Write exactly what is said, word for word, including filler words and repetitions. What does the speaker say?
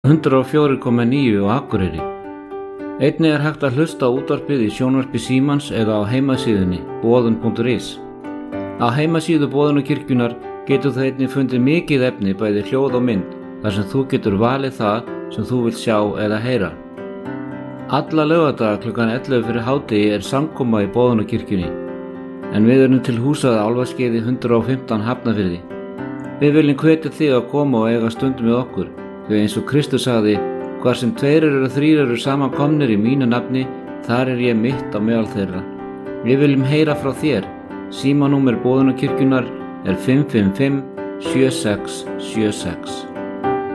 hundrað og fjögur komma níu á Akureyri. Einnig er hægt að hlusta á útvarpið í sjónvarpi Símans eða á heimasíðunni boðun punktur is. Á heimasíðu Boðunarkirkjunnar getur þú einnig fundið mikið efni bæði hljóð og mynd þar sem þú getur valið það sem þú vilt sjá eða heyra. Alla laugardaga klukkan ellefu fyrir hádegi er samkoma í Boðunarkirkjunni, en við erum til húsað á Álfaskeiði hundrað og fimmtán Hafnarfirði. Við viljum hvetja þig að koma og eiga stund með okkur, því eins og Kristur sagði, hvar sem tveir eru og þrír eru saman komnir í mínu nafni, þar er ég mitt á meðal þeirra. Við viljum heyra frá þér. Símanúmer Boðunarkirkjunnar er fimm fimm fimm sjö sex sjö sex.